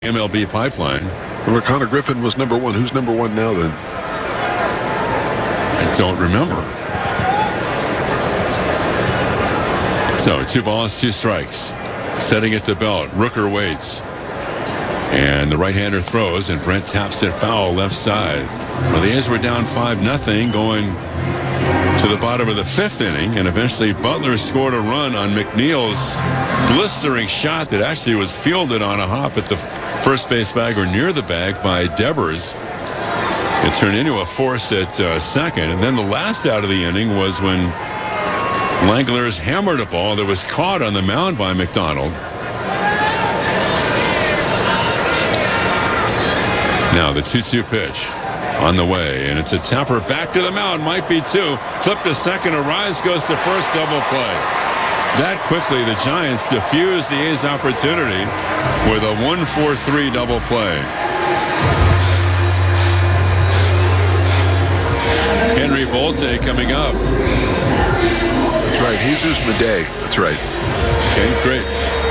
MLB pipeline. Remember, Connor Griffin was number one. Who's number one now, then? I don't remember. So 2 balls, 2 strikes. Setting it to Belt. Rooker waits. And the right-hander throws, and Brent taps it foul left side. Well, the A's were down 5-0 going to the bottom of the 5th inning, and eventually Butler scored a run on McNeil's blistering shot that actually was fielded on a hop at the first base bag or near the bag by Devers. It turned into a force at second, and then the last out of the inning was when Langler's hammered a ball that was caught on the mound by McDonald. Now the 2-2 pitch on the way, and it's a tapper back to the mound. Might be 2. Flip to second. Arise goes to first. Double play. That quickly, the Giants diffuse the A's opportunity with a 1-4-3 double play. Henry Bolte coming up. That's right. Jesus Madej. That's right. Okay, great.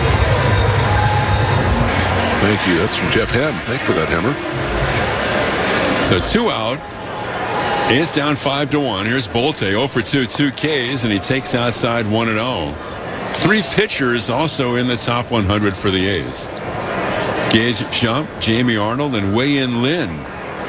Thank you. That's from Jeff Hamm. Thanks for that, Hammer. So 2 out. A's down 5-1. Here's Bolte, 0 for 2, 2 Ks, and he takes outside 1-0. 3 pitchers also in the top 100 for the A's. Gage Jump, Jamie Arnold, and Wei-Yin Lin.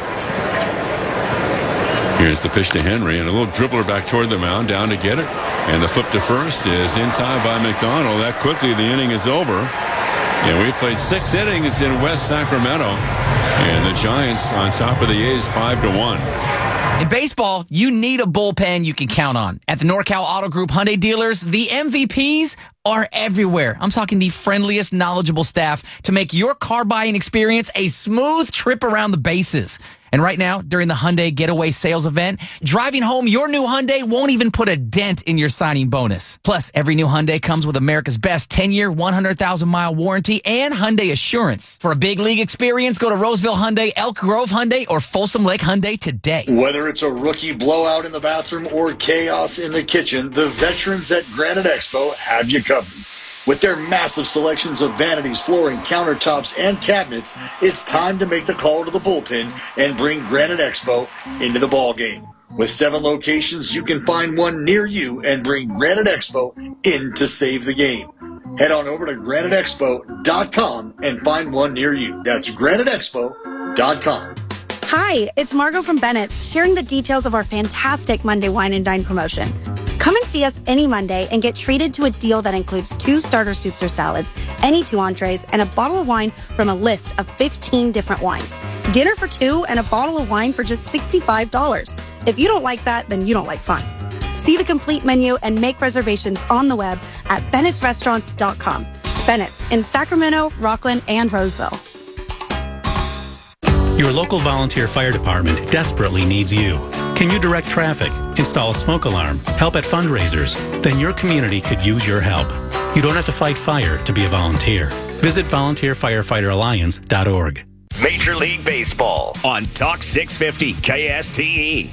Here's the pitch to Henry, and a little dribbler back toward the mound, down to get it. And the flip to first is in time by McDonald. That quickly, the inning is over. And we played 6 innings in West Sacramento. And the Giants on top of the A's 5-1. In baseball, you need a bullpen you can count on. At the NorCal Auto Group Hyundai dealers, the MVPs are everywhere. I'm talking the friendliest, knowledgeable staff to make your car buying experience a smooth trip around the bases. And right now, during the Hyundai Getaway Sales event, driving home your new Hyundai won't even put a dent in your signing bonus. Plus, every new Hyundai comes with America's best 10-year, 100,000-mile warranty and Hyundai Assurance. For a big league experience, go to Roseville Hyundai, Elk Grove Hyundai, or Folsom Lake Hyundai today. Whether it's a rookie blowout in the bathroom or chaos in the kitchen, the veterans at Granite Expo have you covered. With their massive selections of vanities, flooring, countertops, and cabinets, it's time to make the call to the bullpen and bring Granite Expo into the ballgame. With 7 locations, you can find one near you and bring Granite Expo in to save the game. Head on over to graniteexpo.com and find one near you. That's graniteexpo.com. Hi, it's Margot from Bennett's, sharing the details of our fantastic Monday Wine and Dine promotion. Come and see us any Monday and get treated to a deal that includes 2 starter soups or salads, any 2 entrees, and a bottle of wine from a list of 15 different wines. Dinner for 2 and a bottle of wine for just $65. If you don't like that, then you don't like fun. See the complete menu and make reservations on the web at bennettsrestaurants.com. Bennett's in Sacramento, Rockland, and Roseville. Your local volunteer fire department desperately needs you. Can you direct traffic, install a smoke alarm, help at fundraisers? Then your community could use your help. You don't have to fight fire to be a volunteer. Visit volunteerfirefighteralliance.org. Major League Baseball on Talk 650 KSTE.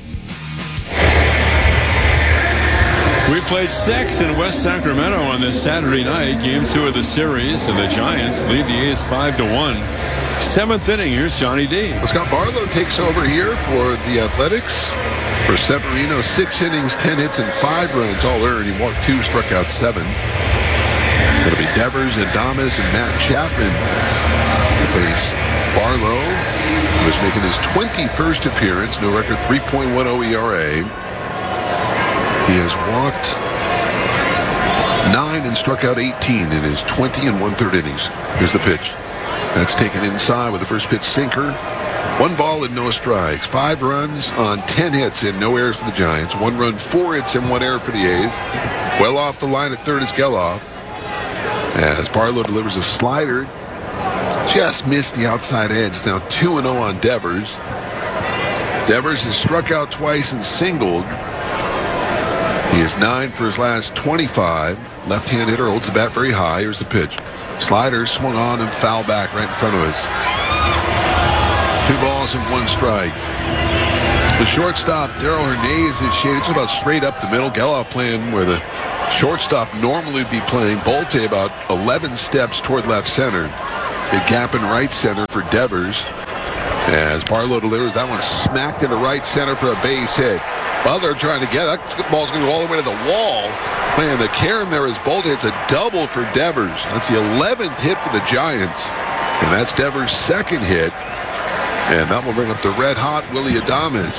We played 6 in West Sacramento on this Saturday night, game 2 of the series, and the Giants lead the A's 5-1. 7th inning, here's Johnny D. Well, Scott Barlow takes over here for the Athletics. For Severino, 6 innings, 10 hits, and 5 runs, all earned. He walked 2, struck out 7. It'll be Devers, Adames, and Matt Chapman to face Barlow, who is making his 21st appearance, no record 3.10 ERA. He has walked 9 and struck out 18 in his 20 and 1/3 innings. Here's the pitch. That's taken inside with the first pitch sinker. 1 ball and no strikes. 5 runs on 10 hits and no errors for the Giants. 1 run, 4 hits, and 1 error for the A's. Well off the line at third is Geloff. As Barlow delivers a slider, just missed the outside edge. Now 2-0 on Devers. Devers has struck out twice and singled. He is 9 for his last 25. Left-hand hitter holds the bat very high. Here's the pitch. Slider swung on and foul back right in front of us. 2 balls and 1 strike. The shortstop, Darrell Hernandez, is shaded just about straight up the middle. Geloff playing where the shortstop normally would be playing. Bolte about 11 steps toward left center. Big gap in right center for Devers. As Barlow delivers, that one smacked into right center for a base hit. Butler trying to get that ball's going to go all the way to the wall. Man, the carom there is bolted. It's a double for Devers. That's the 11th hit for the Giants. And that's Devers' second hit. And that will bring up the red-hot Willy Adames.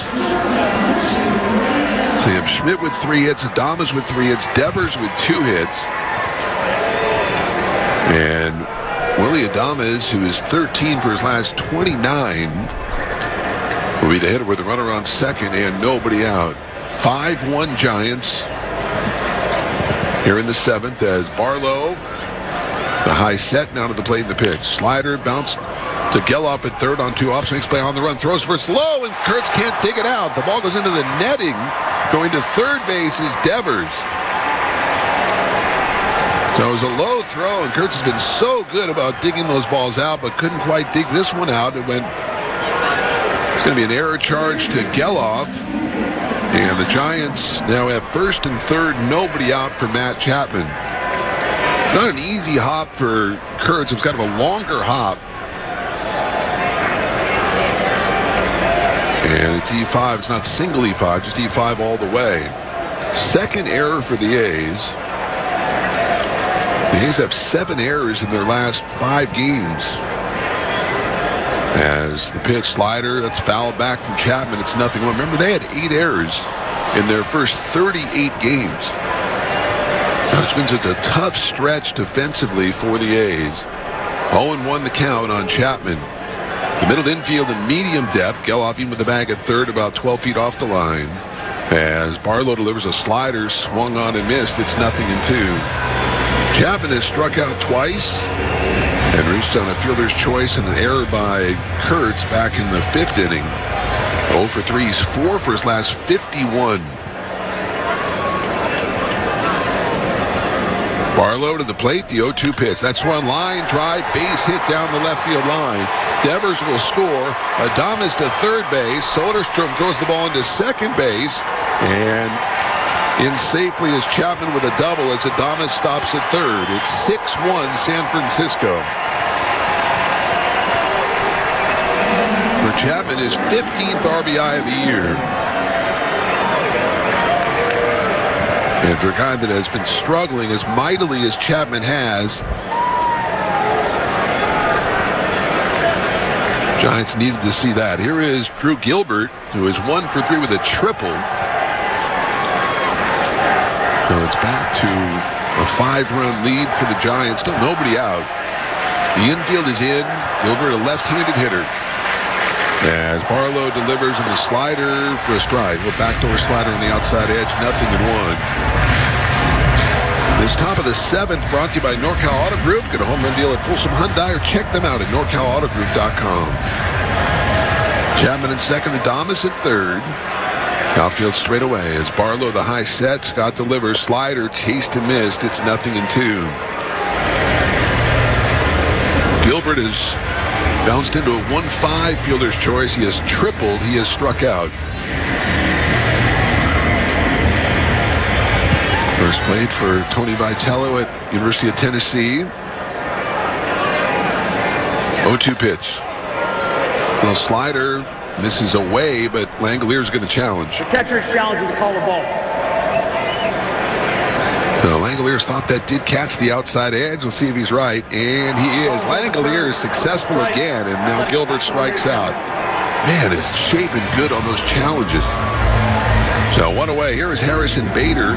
So you have Schmidt with 3 hits, Adames with 3 hits, Devers with 2 hits. And Willy Adames, who is 13 for his last 29, will be the hitter with a runner on second and nobody out. 5-1 Giants here in the 7th as Barlow, the high set, now to the plate in the pitch. Slider bounced to Geloff at third on 2 ups. Makes play on the run. Throws first low, and Kurtz can't dig it out. The ball goes into the netting. Going to third base is Devers. So it was a low throw, and Kurtz has been so good about digging those balls out, but couldn't quite dig this one out. It's going to be an error charge to Geloff. And the Giants now have first and third, nobody out for Matt Chapman. It's not an easy hop for Kurtz. It's kind of a longer hop. And it's E5. It's not single E5, just E5 all the way. Second error for the A's. The A's have 7 errors in their last 5 games. As the pitch slider, that's fouled back from Chapman. It's 0-1. Remember, they had 8 errors in their first 38 games. Which means it's a tough stretch defensively for the A's. 0-1 the count on Chapman. The middle infield in medium depth. Geloff in with the bag at third, about 12 feet off the line. As Barlow delivers a slider, swung on and missed. It's 0-2. Chapman has struck out twice and reached on a fielder's choice and an error by Kurtz back in the 5th inning. 0 for 3. He's 4 for his last 51. Barlow to the plate, the 0-2 pitch. That's one line drive, base hit down the left field line. Devers will score. Adames to third base. Soderstrom throws the ball into second base. And in safely is Chapman with a double as Adames stops at third. It's 6-1 San Francisco. For Chapman, his 15th RBI of the year. And for a guy that has been struggling as mightily as Chapman has, Giants needed to see that. Here is Drew Gilbert, who is 1 for 3 with a triple. So it's back to a 5-run lead for the Giants. Still nobody out. The infield is in. Gilbert, a left-handed hitter. As Barlow delivers in the slider for a strike. A backdoor slider on the outside edge. 0-1. This top of the 7th brought to you by NorCal Auto Group. Get a home run deal at Folsom Hyundai or check them out at NorCalAutoGroup.com. Chapman in second, Adames at third. Outfield straight away as Barlow the high set. Scott delivers. Slider chased and missed. It's 0-2. Gilbert has bounced into a 1-5 fielder's choice. He has tripled. He has struck out. First played for Tony Vitello at University of Tennessee. 0-2 pitch. Well, slider misses away, but Langelier's going to challenge. The catcher's challenging to call the ball. So Langeliers thought that did catch the outside edge. We'll see if he's right. And he is. Langeliers is successful again, and now Gilbert strikes out. Man, is shaping good on those challenges. So one away. Here is Harrison Bader.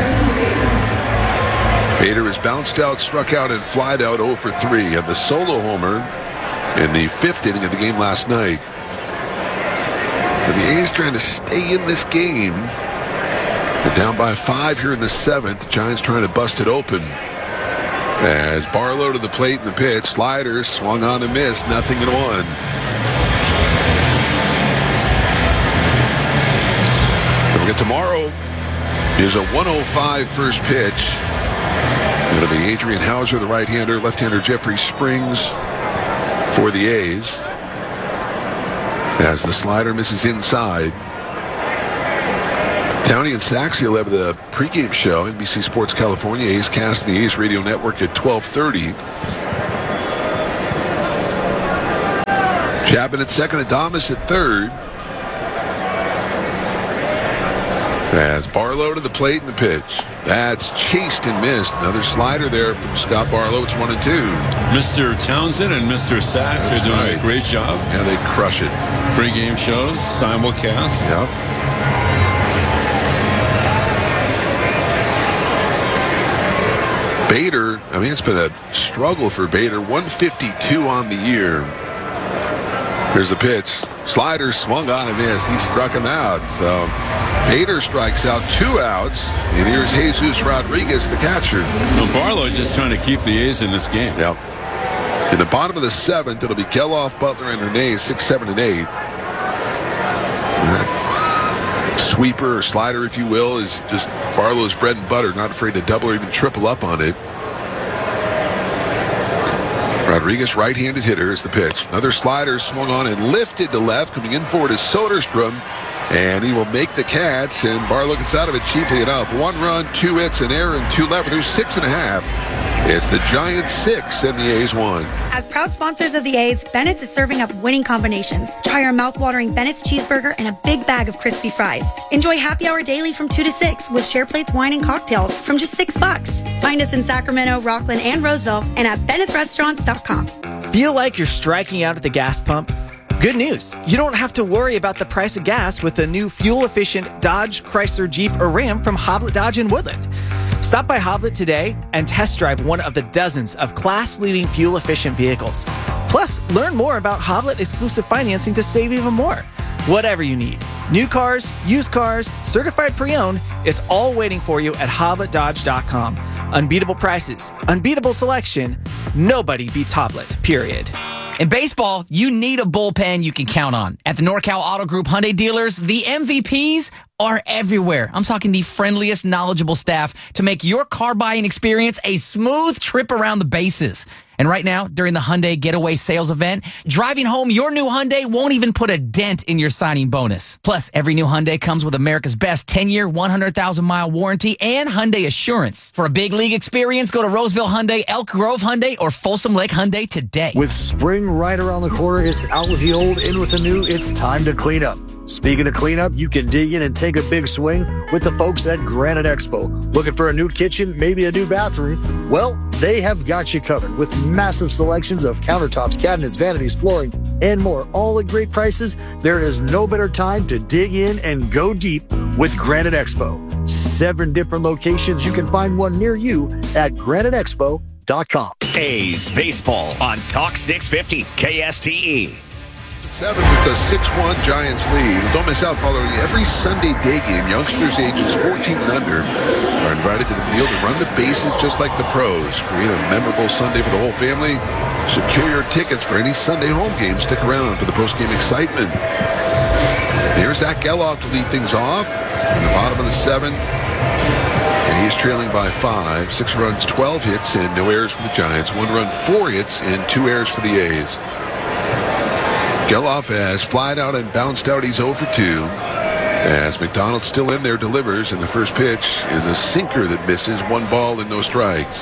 Bader has bounced out, struck out, and flied out 0 for 3. Had the solo homer in the 5th inning of the game last night. But the A's trying to stay in this game. They're down by 5 here in the 7th. The Giants trying to bust it open. As Barlow to the plate in the pitch. Slider swung on and missed. 0-1. Don't forget tomorrow is a 105 first pitch. It'll be Adrian Hauser, the right-hander, left-hander Jeffrey Springs for the A's. As the slider misses inside. Downey and Saxey will have the pregame show, NBC Sports California, A's Cast and the A's Radio Network at 12:30. Chapman at second, Adames at third. As Barlow to the plate in the pitch. That's chased and missed. Another slider there from Scott Barlow. It's 1-2. Mr. Townsend and Mr. Sachs are doing a great job. Yeah, they crush it. Pre-game shows, simulcast. Yep. Bader, I mean, it's been a struggle for Bader. 152 on the year. Here's the pitch. Slider swung on and missed. He struck him out. So Bader strikes out, 2 outs. And here's Jesus Rodriguez, the catcher. Well, Barlow just trying to keep the A's in this game. Yep. In the bottom of the 7th, it'll be Geloff, Butler, and Hernandez, 6, 7, and 8. That sweeper or slider, if you will, is just Barlow's bread and butter. Not afraid to double or even triple up on it. Rodriguez, right-handed hitter, is the pitch. Another slider swung on and lifted to left. Coming in forward is Soderstrom, and he will make the catch, and Barlow gets out of it cheaply enough. 1 run, 2 hits, an error, and 2 left. There's 6.5. It's the Giants 6 and the A's 1. As proud sponsors of the A's, Bennett's is serving up winning combinations. Try our mouth-watering Bennett's cheeseburger and a big bag of crispy fries. Enjoy happy hour daily from 2 to 6 with share plates, wine, and cocktails from just $6. Find us in Sacramento, Rockland, and Roseville, and at Bennett'sRestaurants.com. Feel like you're striking out at the gas pump? Good news. You don't have to worry about the price of gas with the new fuel-efficient Dodge, Chrysler, Jeep, or Ram from Hoblet Dodge in Woodland. Stop by Hoblet today and test drive one of the dozens of class-leading fuel-efficient vehicles. Plus, learn more about Hoblet exclusive financing to save even more. Whatever you need. New cars, used cars, certified pre-owned, it's all waiting for you at HobletDodge.com. Unbeatable prices, unbeatable selection, nobody beats Hoblet, period. In baseball, you need a bullpen you can count on. At the NorCal Auto Group Hyundai dealers, the MVPs are everywhere. I'm talking the friendliest, knowledgeable staff to make your car buying experience a smooth trip around the bases. And right now, during the Hyundai Getaway Sales Event, driving home your new Hyundai won't even put a dent in your signing bonus. Plus, every new Hyundai comes with America's best 10-year, 100,000-mile warranty and Hyundai Assurance. For a big league experience, go to Roseville Hyundai, Elk Grove Hyundai, or Folsom Lake Hyundai today. With spring right around the corner, it's out with the old, in with the new. It's time to clean up. Speaking of cleanup, you can dig in and take a big swing with the folks at Granite Expo. Looking for a new kitchen, maybe a new bathroom? Well, they have got you covered with massive selections of countertops, cabinets, vanities, flooring, and more, all at great prices. There is no better time to dig in and go deep with Granite Expo. 7 different locations. You can find one near you at graniteexpo.com. A's baseball on Talk 650 KSTE. 7th, it's a 6-1 Giants lead. Don't miss out following every Sunday day game. Youngsters ages 14 and under are invited to the field to run the bases just like the pros. Create a memorable Sunday for the whole family. Secure your tickets for any Sunday home game. Stick around for the post-game excitement. Here's Zach Geloff to lead things off. In the bottom of the 7th, and he's trailing by 5. 6 runs, 12 hits, and no errors for the Giants. 1 run, 4 hits, and 2 errors for the A's. Geloff has flied out and bounced out. He's 0 for 2. As McDonald still in there, delivers, and the first pitch is a sinker that misses. 1 ball and no strikes.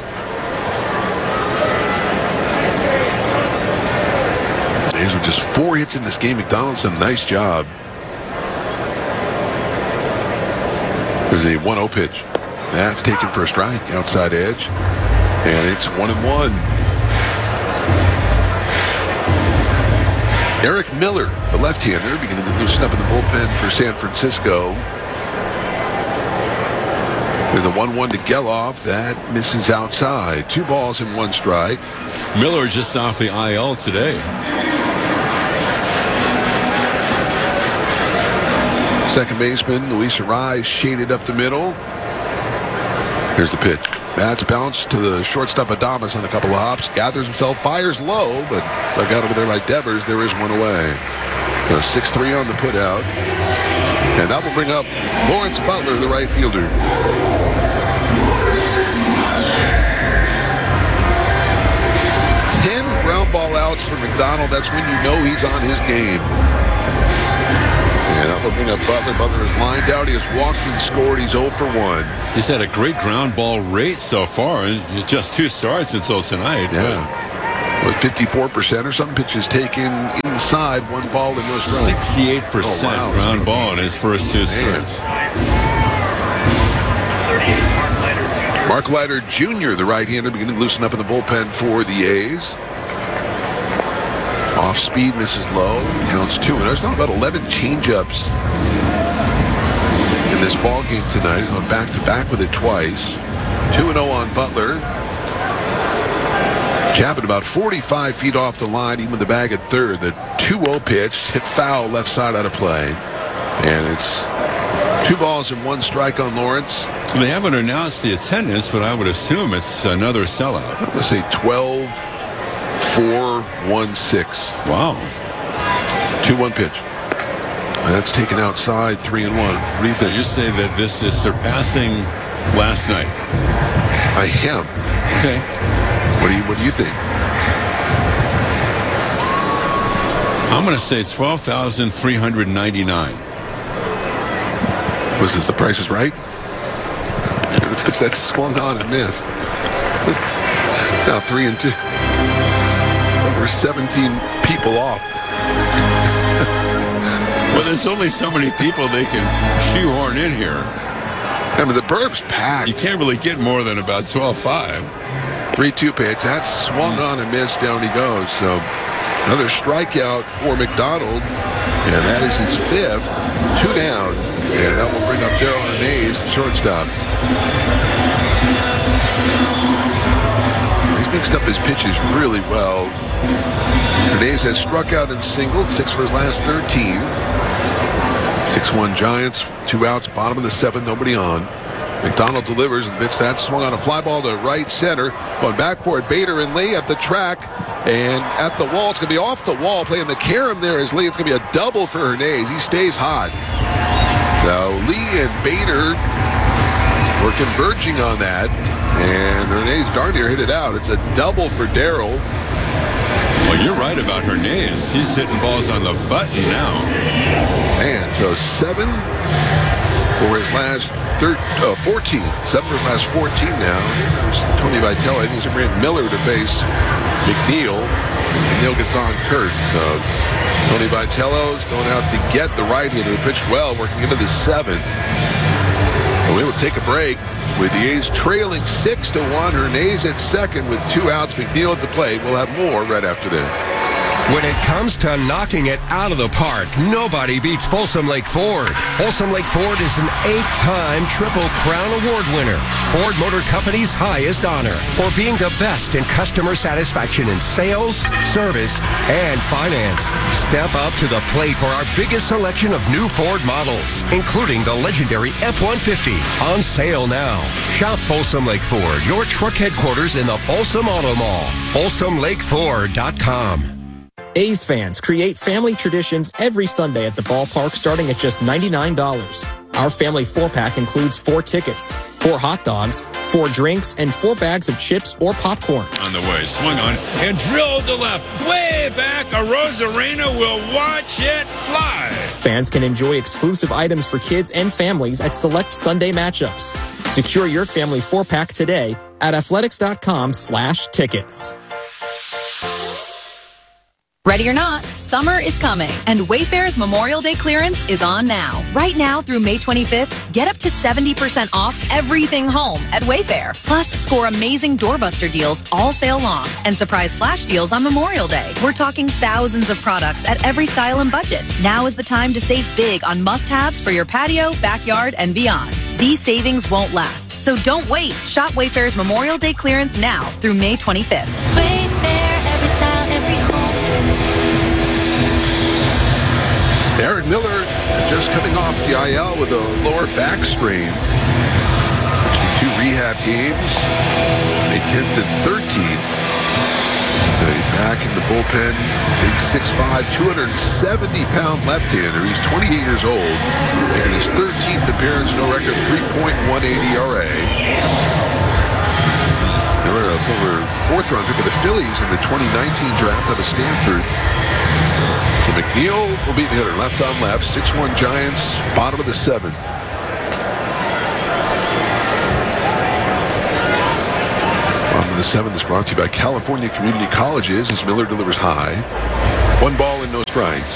These were just 4 hits in this game. McDonald's done a nice job. There's a 1-0 pitch. That's taken for a strike, outside edge, and it's 1-1. Eric Miller, the left-hander, beginning to loosen up in the bullpen for San Francisco. There's a 1-1 to Geloff. That misses outside. 2 balls and 1 strike. Miller just off the IL today. Second baseman, Luis Arraez, shaded up the middle. Here's the pitch. That's bounced to the shortstop Adames on a couple of hops. Gathers himself, fires low, but dug out over there by Devers. There is 1 away. So 6-3 on the putout. And that will bring up Lawrence Butler, the right fielder. 10 ground ball outs for McDonald. That's when you know he's on his game. And that will bring up Butler. Butler is lined out. He has walked and scored. He's 0 for 1. He's had a great ground ball rate so far, and just 2 starts until tonight. Yeah. With 54% or some pitches taken inside, 1 ball and no strikes. 68% ground ball in his first 2 strikes. Mark Leiter Jr., the right-hander, beginning to loosen up in the bullpen for the A's. Off speed, misses low. Counts 2. And there's now about 11 changeups in this ball game tonight. He's gone back-to-back with it twice. 2-0 on Butler. Chapman about 45 feet off the line, even with the bag at third. The 2-0 pitch hit foul left side out of play. And it's 2 balls and 1 strike on Lawrence. They haven't announced the attendance, but I would assume it's another sellout. I'm going to say 12-4-1-6. Wow. 2-1 pitch. That's taken outside, 3-1. So you're saying that this is surpassing last night? I am. Okay. What do you think? I'm going to say 12,399. Was this The Price is Right? That's swung on and missed. Now 3-2. We're 17 people off. Well, there's only so many people they can shoehorn in here. I mean, the burb's packed. You can't really get more than about 12-5. 3-2 pitch. That's swung on and missed. Down he goes. So another strikeout for McDonald. And that is his 5th. 2 down. And that will bring up Darrell Hernandez, the shortstop. He's mixed up his pitches really well. Hernandez has struck out and singled. 6 for his last 13. 6-1 Giants. 2 outs. Bottom of the 7th. Nobody on. McDonald delivers and pitch that swung on a fly ball to right center. Going back for it. Bader and Lee at the track. And at the wall. It's going to be off the wall. Playing the carom there is Lee. It's going to be a double for Hernandez. He stays hot. So Lee and Bader were converging on that. And Hernandez darn near hit it out. It's a double for Darrell. Well, you're right about Hernandez. He's hitting balls on the button now. Man, so 7 for his last 14. 7 for his last 14 now. There's Tony Vitello. I think he's bringing Miller to face McNeil. McNeil gets on Kurt. So Tony Vitello's going out to get the right-hander who pitched well, working into the 7th. And we will take a break with the A's trailing 6-1. Hernandez at second with 2 outs. McNeil at the plate. We'll have more right after this. When it comes to knocking it out of the park, nobody beats Folsom Lake Ford. Folsom Lake Ford is an 8-time Triple Crown Award winner, Ford Motor Company's highest honor for being the best in customer satisfaction in sales, service, and finance. Step up to the plate for our biggest selection of new Ford models, including the legendary F-150, on sale now. Shop Folsom Lake Ford, your truck headquarters in the Folsom Auto Mall. FolsomLakeFord.com. A's fans create family traditions every Sunday at the ballpark starting at just $99. Our family 4-pack includes 4 tickets, 4 hot dogs, 4 drinks, and 4 bags of chips or popcorn. On the way, swung on and drilled to left. Way back, a Rosarena will watch it fly. Fans can enjoy exclusive items for kids and families at select Sunday matchups. Secure your family 4-pack today at athletics.com/tickets. Ready or not, summer is coming, and Wayfair's Memorial Day clearance is on now. Right now through May 25th, get up to 70% off everything home at Wayfair. Plus, score amazing doorbuster deals all sale long and surprise flash deals on Memorial Day. We're talking thousands of products at every style and budget. Now is the time to save big on must-haves for your patio, backyard, and beyond. These savings won't last, so don't wait. Shop Wayfair's Memorial Day clearance now through May 25th. Wayfair, every style, every home. Aaron Miller just coming off the IL with a lower back strain. 2 rehab games, May 10th and 13th. He's back in the bullpen. Big 6'5", 270-pound left-hander. He's 28 years old. Making his 13th appearance, no record, 3.18 ERA. Miller, a former 4th-round pick of the Phillies in the 2019 draft out of Stanford. So McNeil will be the hitter, left on left. 6-1 Giants, bottom of the 7th. On of the 7th is brought to you by California Community Colleges as Miller delivers high. 1 ball and no strikes.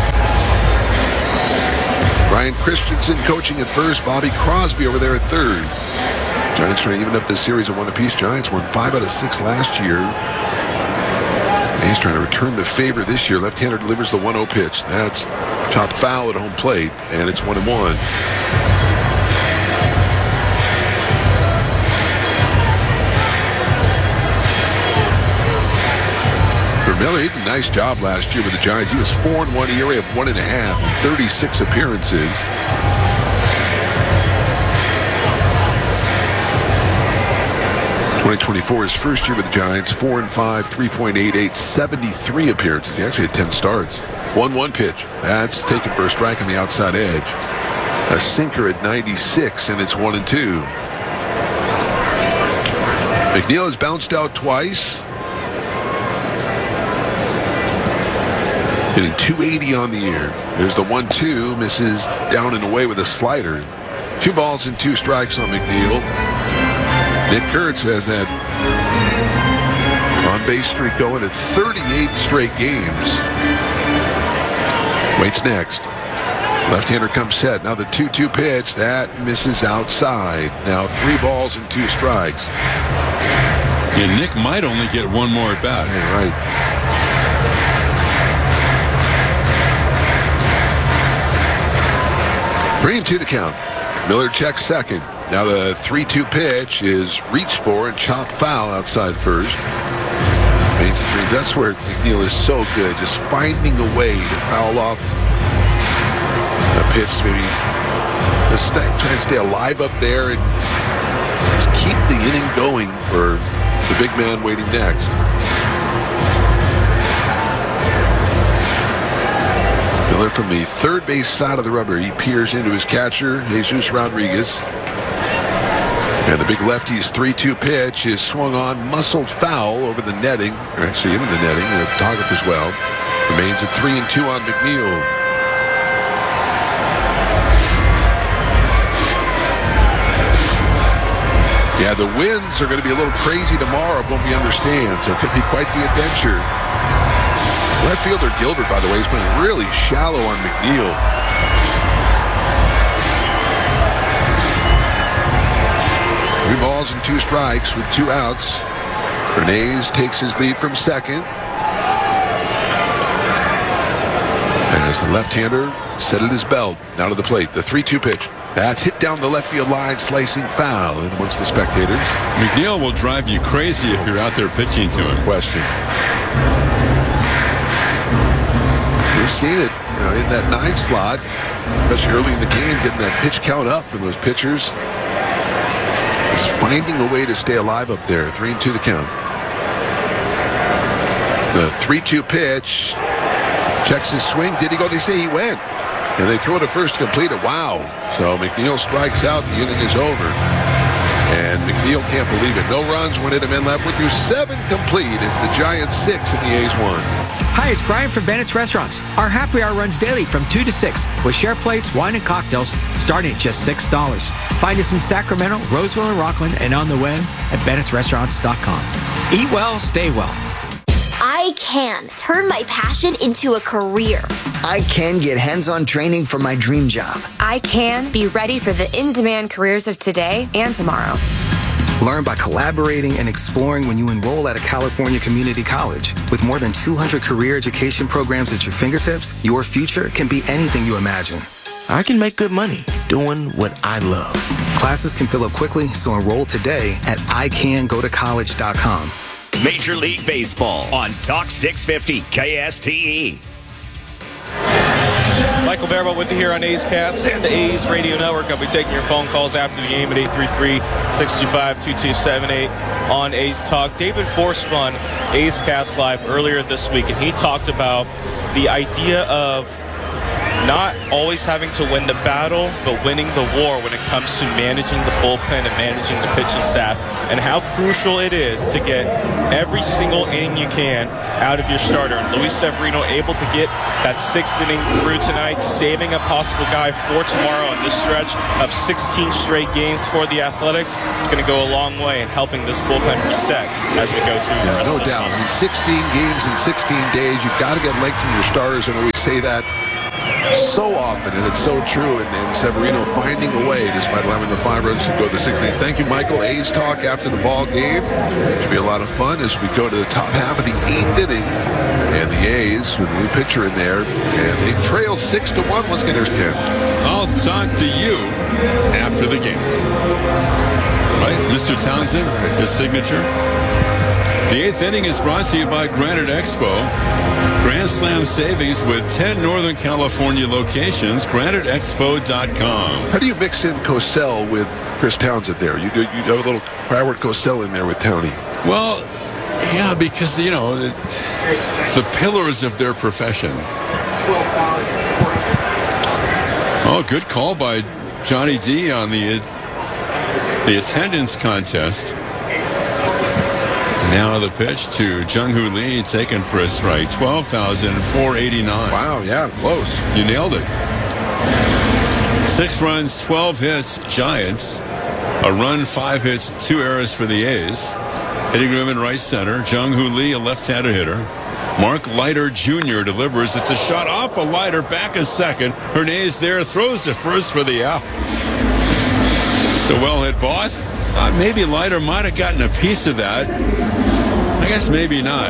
Brian Christensen coaching at first. Bobby Crosby over there at third. Giants trying to even up this series of 1 apiece. Giants won 5 out of 6 last year. And he's trying to return the favor this year. Left-hander delivers the 1-0 pitch. That's chopped foul at home plate, and it's 1-1. Miller, he did a nice job last year with the Giants. He was 4-1 ERA of 1.5 in 36 appearances. '24, his first year with the Giants, 4-5, 3.88, 73 appearances. He actually had 10 starts. 1-1 pitch. That's taken for a strike on the outside edge. A sinker at 96, and it's 1-2. McNeil has bounced out twice. Hitting 280 on the year. There's the 1-2, misses down and away with a slider. 2 balls and 2 strikes on McNeil. Nick Kurtz has that on-base streak going at 38 straight games. Waits next. Left-hander comes set. Now the 2-2 pitch. That misses outside. Now 3 balls and 2 strikes. Yeah, Nick might only get 1 more at bat. Yeah, right. 3-2 the count. Miller checks second. Now the 3-2 pitch is reached for and chopped foul outside first. That's where McNeil is so good, just finding a way to foul off a pitch, maybe just trying to stay alive up there and just keep the inning going for the big man waiting next. Miller from the third base side of the rubber. He peers into his catcher, Jesus Rodriguez. And the big lefty's 3-2 pitch is swung on, muscled foul over the netting, or actually into the netting, the photographer as well. Remains at 3-2 on McNeil. Yeah, the winds are going to be a little crazy tomorrow from what we understand, so it could be quite the adventure. Left fielder Gilbert, by the way, is playing really shallow on McNeil. Three balls and 2 strikes with 2 outs. Bernays takes his lead from second. As the left-hander settled his belt down to the plate. The 3-2 pitch. That's hit down the left field line, slicing foul in amongst the spectators. McNeil will drive you crazy if you're out there pitching to him. Question. We've seen it, in that 9 slot, especially early in the game, getting that pitch count up from those pitchers. Just finding a way to stay alive up there. 3-2 the count. The 3-2 pitch. Checks his swing. Did he go? They say he went. And they throw it to first to complete it. Wow. So McNeil strikes out. The inning is over. And McNeil can't believe it. No runs, 1 hit, a man left. We're through 7 complete. It's the Giants 6 and the A's 1. Hi, it's Brian from Bennett's Restaurants. Our happy hour runs daily from 2 to 6 with share plates, wine, and cocktails starting at just $6. Find us in Sacramento, Roseville, and Rockland, and on the web at Bennett'sRestaurants.com. Eat well, stay well. I can turn my passion into a career. I can get hands-on training for my dream job. I can be ready for the in-demand careers of today and tomorrow. Learn by collaborating and exploring when you enroll at a California community college. With more than 200 career education programs at your fingertips, your future can be anything you imagine. I can make good money doing what I love. Classes can fill up quickly, so enroll today at icangotocollege.com. Major League Baseball on Talk 650 KSTE. Michael Barrow with you here on A's Cast and the A's Radio Network. I'll be taking your phone calls after the game at 833-625-2278 on A's Talk. David Force spun A's Cast Live earlier this week, and he talked about the idea of not always having to win the battle, but winning the war when it comes to managing the bullpen and managing the pitching staff, and how crucial it is to get every single inning you can out of your starter. And Luis Severino able to get that 6th inning through tonight, saving a possible guy for tomorrow on this stretch of 16 straight games for the Athletics. It's going to go a long way in helping this bullpen reset as we go through the rest of no this doubt. season. I mean, 16 games in 16 days. You've got to get length from your starters, and we say that so often, and it's so true. And Severino finding a way, despite allowing the 5 runs to go to the 6th inning. Thank you, Michael. A's talk after the ball game. It'll be a lot of fun as we go to the top half of the 8th inning. And the A's with a new pitcher in there, and they trailed 6-1. Let's get their Ken. I'll talk to you after the game. Right, Mr. Townsend, his signature. The 8th inning is brought to you by Granite Expo. Grand Slam savings with 10 Northern California locations. GraniteExpo.com. How do you mix in Cosell with Chris Townsend there? You have a little Howard Cosell in there with Townie. Well, yeah, because, you know, the pillars of their profession. Oh, good call by Johnny D on the attendance contest. Now the pitch to Jung-Hoo Lee, taken for a strike. 12,489. Wow, yeah, close. You nailed it. 6 runs, 12 hits, Giants. A run, 5 hits, 2 errors for the A's. Hitting room in right center. Jung-Hoo Lee, a left-handed hitter. Mark Leiter Jr. delivers. It's a shot off a Leiter, back a second. Hernandez there, throws to first for the out. The well-hit ball. Thought maybe Leiter might have gotten a piece of that. I guess maybe not.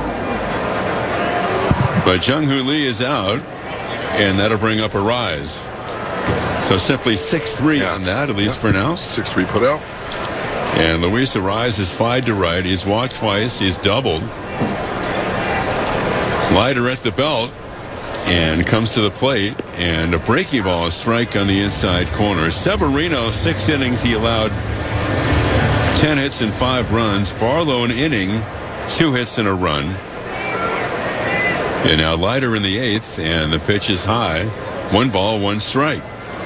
But Jung-Hoo Lee is out, and that'll bring up a rise. So simply 6-3 on that, at least for now. 6-3 put out. And Luis Arraez is flied to right. He's walked twice. He's doubled. Leiter at the belt and comes to the plate, and a breaking ball, a strike on the inside corner. Severino, 6 innings, he allowed 10 hits and 5 runs. Barlow, an inning, 2 hits and a run. And now Leiter in the 8th, and the pitch is high. 1 ball, 1 strike.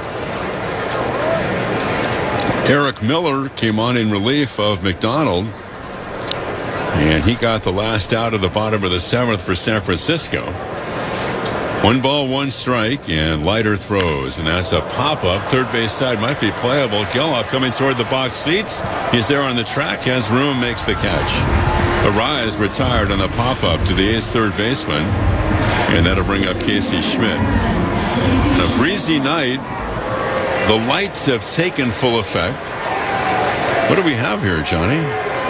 Eric Miller came on in relief of McDonald, and he got the last out of the bottom of the 7th for San Francisco. 1 ball, 1 strike, and Leiter throws, and that's a pop-up. Third base side might be playable. Geloff coming toward the box seats. He's there on the track, has room, makes the catch. Arraez retired on the pop-up to the A's third baseman, and that'll bring up Casey Schmidt. On a breezy night, the lights have taken full effect. What do we have here, Johnny?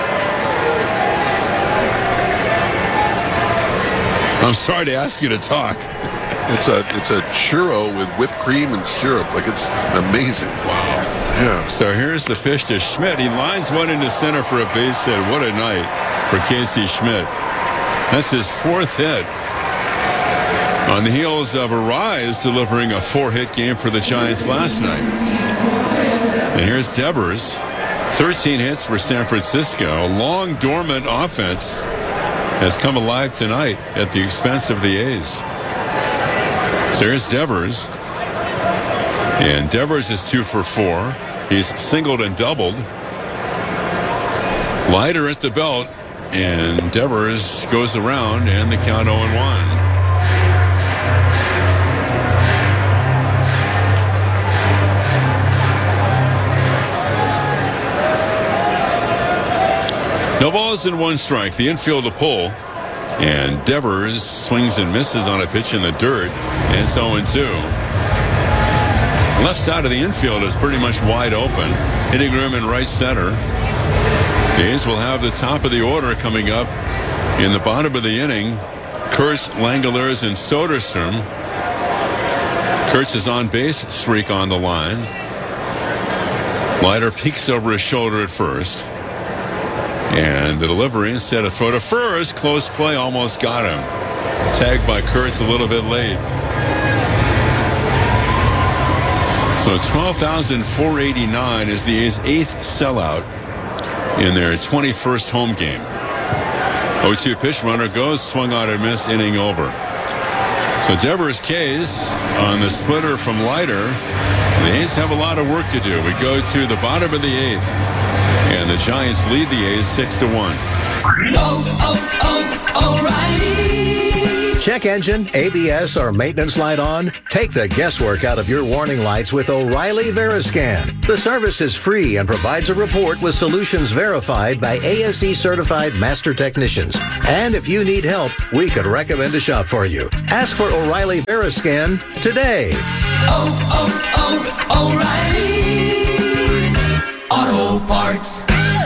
I'm sorry to ask you to talk. It's a churro with whipped cream and syrup. Like, it's amazing. Wow. Yeah. So here's the pitch to Schmidt. He lines one into center for a base hit. What a night for Casey Schmidt. That's his 4th hit. On the heels of Arraez delivering a 4-hit game for the Giants last night. And here's Devers. 13 hits for San Francisco. A long dormant offense has come alive tonight at the expense of the A's. So here's Devers. And Devers is 2 for 4. He's singled and doubled. Leiter at the belt. And Devers goes around, and the count 0-1. No balls and 1 strike. The infield to pull. And Devers swings and misses on a pitch in the dirt. And it's 0-2. Left side of the infield is pretty much wide open. Hitting room in right center. The A's will have the top of the order coming up in the bottom of the inning. Kurtz, Langeliers, and Soderstrom. Kurtz is on base streak on the line. Leiter peeks over his shoulder at first. And the delivery, instead of throw to first, close play, almost got him. Tagged by Kurtz a little bit late. So 12,489 is the A's 8th sellout in their 21st home game. 0-2 pitch, runner goes, swung on and miss, inning over. So Devers Case on the splitter from Leiter. The A's have a lot of work to do. We go to the bottom of the 8th, and the Giants lead the A's 6-1. O'Reilly. Check engine, ABS, or maintenance light on? Take the guesswork out of your warning lights with O'Reilly Veriscan. The service is free and provides a report with solutions verified by ASE certified master technicians. And if you need help, we could recommend a shop for you. Ask for O'Reilly Veriscan today. O'Reilly Auto Parts.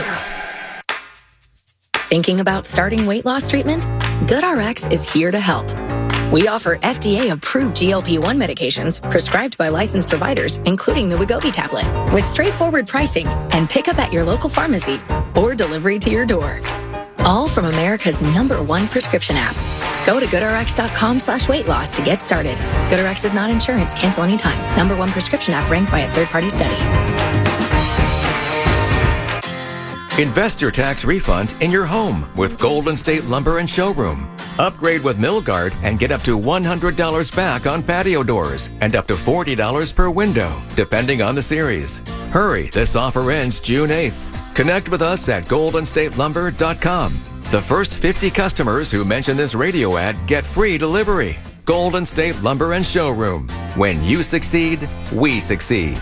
Thinking about starting weight loss treatment? GoodRx is here to help. We offer FDA-approved GLP-1 medications prescribed by licensed providers, including the Wegovy tablet, with straightforward pricing and pickup at your local pharmacy or delivery to your door. All from America's #1 prescription app. Go to GoodRx.com/weight loss to get started. GoodRx is not insurance. Cancel anytime. #1 prescription app ranked by a third-party study. Invest your tax refund in your home with Golden State Lumber and Showroom. Upgrade with Milgard and get up to $100 back on patio doors and up to $40 per window, depending on the series. Hurry, this offer ends June 8th. Connect with us at goldenstatelumber.com. The first 50 customers who mention this radio ad get free delivery. Golden State Lumber and Showroom. When you succeed, we succeed.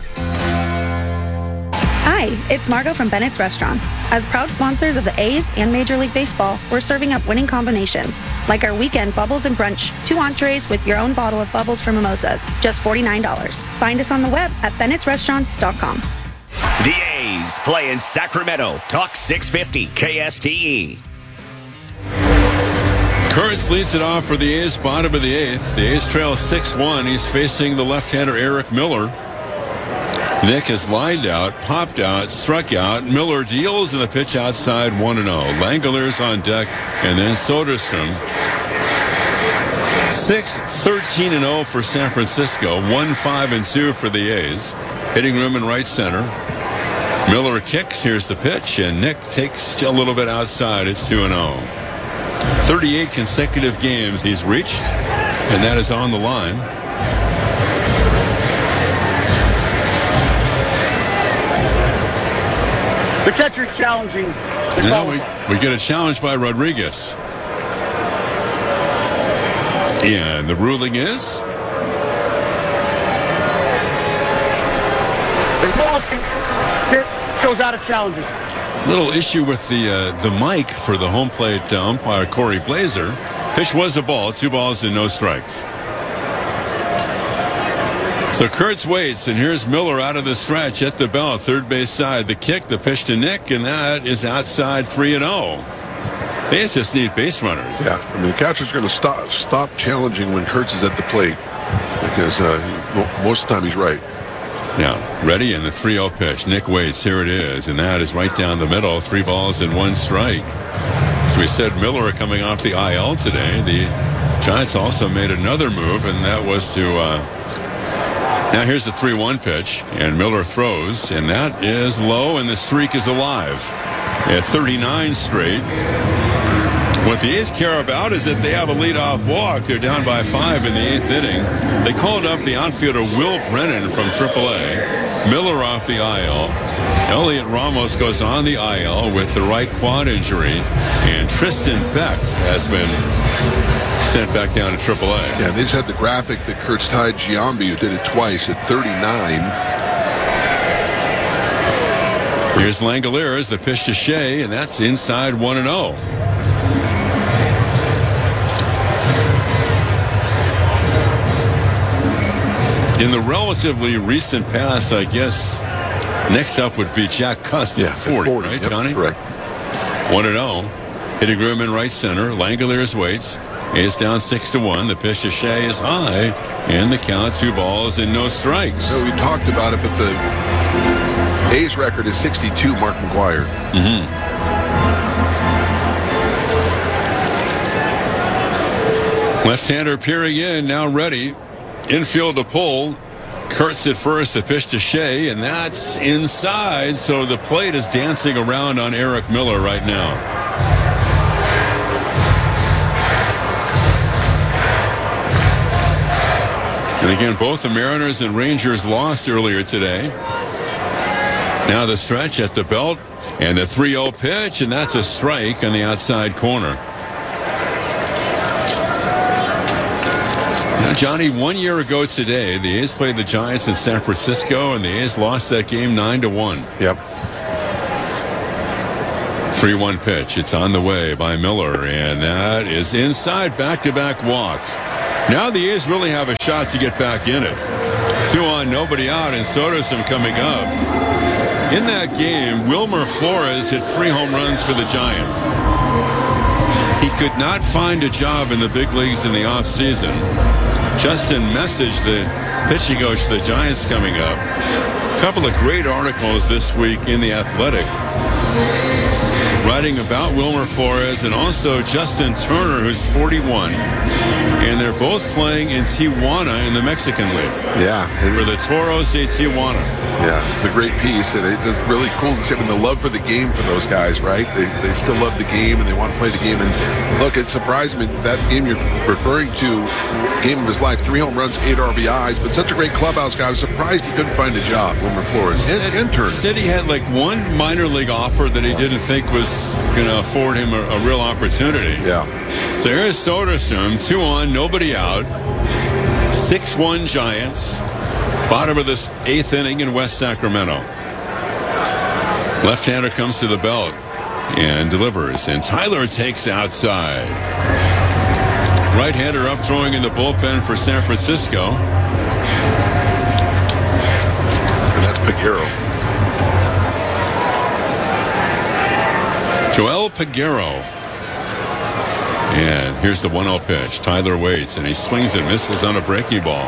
Hi, it's Margot from Bennett's Restaurants. As proud sponsors of the A's and Major League Baseball, we're serving up winning combinations, like our weekend Bubbles and Brunch, 2 entrees with your own bottle of bubbles for mimosas, just $49. Find us on the web at bennettsrestaurants.com. The A's play in Sacramento. Talk 650 KSTE. Kurtz leads it off for the A's, bottom of the 8th. The A's trail 6-1. He's facing the left-hander Eric Miller. Nick has lined out, popped out, struck out. Miller deals in the pitch outside 1-0. Langeliers on deck, and then Soderstrom. 6-13-0 for San Francisco. 1-5-2 for the A's. Hitting room in right center. Miller kicks. Here's the pitch, and Nick takes a little bit outside. It's 2-0. 38 consecutive games he's reached, and that is on the line. The catcher's challenging. Now we get a challenge by Rodriguez. And the ruling is? Goes out of challenges. Little issue with the mic for the home plate umpire, Corey Blazer. Pitch was a ball, 2 balls and no strikes. So Kurtz waits, and here's Miller out of the stretch at the belt, third base side. The kick, the pitch to Nick, and that is outside 3-0. They just need base runners. Yeah, I mean, the catcher's going to stop challenging when Kurtz is at the plate because most of the time he's right. Now, ready, and the 3-0 pitch. Nick waits. Here it is, and that is right down the middle. 3 balls and 1 strike. As we said, Miller coming off the IL today. The Giants also made another move, and that was to... Now here's the 3-1 pitch, and Miller throws, and that is low, and the streak is alive at 39 straight. What the A's care about is that they have a leadoff walk. They're down by 5 in the 8th inning. They called up the outfielder Will Brennan from AAA. Miller off the IL. Elliot Ramos goes on the IL with the right quad injury, and Tristan Beck has been sent back down to AAA. Yeah, they just had the graphic that Kurtz tied Giambi, who did it twice at 39. Here's Langeliers, the pitch to Shea, and that's inside 1-0. In the relatively recent past, I guess, next up would be Jack Cust at 40, right, yep, Johnny? Correct. 1-0. Hitting room in right center. Langeliers waits. Is down 6-1. The pitch to Shea is high, and the count 2 balls and no strikes. So we talked about it, but the A's record is 62. Mark McGwire. Left-hander peering in, now ready. Infield to pull. Kurtz at first, the pitch to Shea, and that's inside. So the plate is dancing around on Eric Miller right now. And again, both the Mariners and Rangers lost earlier today. Now the stretch at the belt and the 3-0 pitch, and that's a strike on the outside corner. Now, Johnny, 1 year ago today, the A's played the Giants in San Francisco, and the A's lost that game 9-1. Yep. 3-1 pitch. It's on the way by Miller, and that is inside. Back-to-back walks. Now the A's really have a shot to get back in it. 2 on, nobody out, and Soderstrom coming up. In that game, Wilmer Flores hit 3 home runs for the Giants. He could not find a job in the big leagues in the offseason. Justin Message, the pitching coach of the Giants, coming up. A couple of great articles this week in The Athletic, writing about Wilmer Flores and also Justin Turner, who's 41. And they're both playing in Tijuana in the Mexican League. Yeah. For the Toros de Tijuana. Yeah, it's a great piece, and it's really cool to see the love for the game for those guys, right? They still love the game, and they want to play the game. And look, it surprised me, that game you're referring to, game of his life, 3 home runs, 8 RBIs, but such a great clubhouse guy. I was surprised he couldn't find a job, Wilmer Flores. And Turner. Said he had like one minor league offer that he didn't think was going to afford him a real opportunity. Yeah. So here's Soderstrom, 2 on, nobody out. 6-1 Giants. Bottom of this 8th inning in West Sacramento. Left-hander comes to the belt and delivers, and Tyler takes outside. Right-hander up throwing in the bullpen for San Francisco. And that's Peguero. Joel Peguero. And here's the 1-0 pitch. Tyler waits, and he swings and misses on a breaking ball.